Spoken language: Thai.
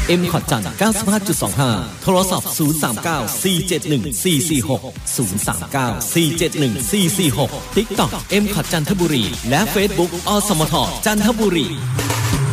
M ขอดจัน 95.25 โทรศัพท์ 039-471-446 039-471-446 TikTok M ขอดจันทบุรีและ Facebook อสมทจันทบุรี